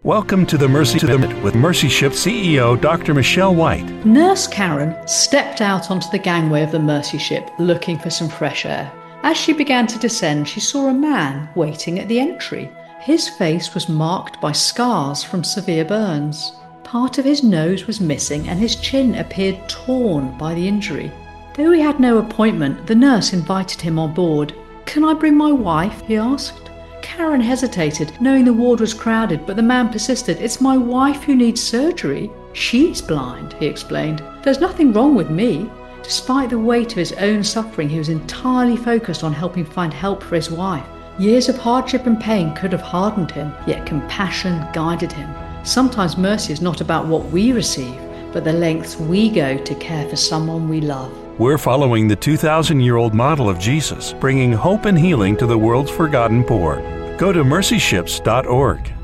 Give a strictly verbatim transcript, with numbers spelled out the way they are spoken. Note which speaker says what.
Speaker 1: Welcome to the Mercy Summit with Mercy Ship C E O Doctor Michelle White.
Speaker 2: Nurse Karen stepped out onto the gangway of the Mercy Ship looking for some fresh air. As she began to descend, she saw a man waiting at the entry. His face was marked by scars from severe burns. Part of his nose was missing and his chin appeared torn by the injury. Though he had no appointment, the nurse invited him on board. "Can I bring my wife?" he asked. Karen hesitated, knowing the ward was crowded, but the man persisted. "It's my wife who needs surgery. She's blind," he explained. "There's nothing wrong with me." Despite the weight of his own suffering, he was entirely focused on helping find help for his wife. Years of hardship and pain could have hardened him, yet compassion guided him. Sometimes mercy is not about what we receive, but the lengths we go to care for someone we love.
Speaker 1: We're following the two thousand year old model of Jesus, bringing hope and healing to the world's forgotten poor. Go to mercy ships dot org.